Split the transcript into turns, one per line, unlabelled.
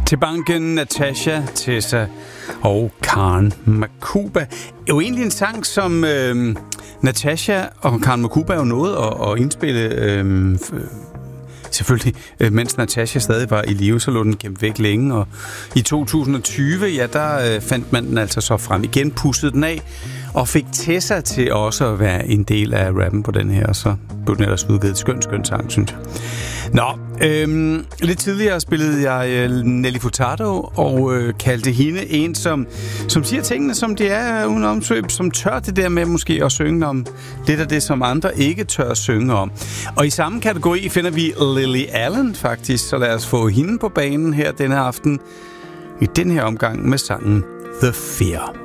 Til banken, Natasha, Tessa og Karen Makuba. Det er jo egentlig en sang, som Natasha og Karen Makuba jo nåede at indspille, selvfølgelig, mens Natasha stadig var i live, så lå den gemt væk længe. Og i 2020, ja, der fandt man den altså så frem igen, pudsede den af, og fik Tessa til også at være en del af rappen på den her, og så blev den ellers udgivet. Skøn sang, synes jeg. Nå, lidt tidligere spillede jeg Nelly Furtado og kaldte hende en, som siger tingene, som de er uden omsvøb, som tør det der med måske at synge om lidt af det, som andre ikke tør at synge om. Og i samme kategori finder vi Lily Allen faktisk, så lad os få hende på banen her denne aften i den her omgang med sangen The Fear.